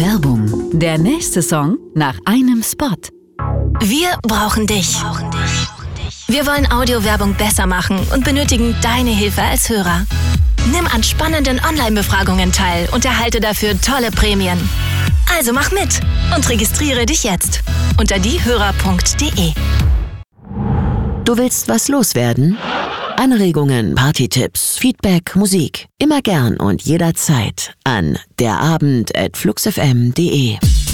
Werbung. Der nächste Song nach einem Spot. Wir brauchen dich. Wir wollen Audiowerbung besser machen und benötigen deine Hilfe als Hörer. Nimm an spannenden Online-Befragungen teil und erhalte dafür tolle Prämien. Also mach mit und registriere dich jetzt unter diehörer.de. Du willst was loswerden? Anregungen, Partytipps, Feedback, Musik. Immer gern und jederzeit an derabend@fluxfm.de.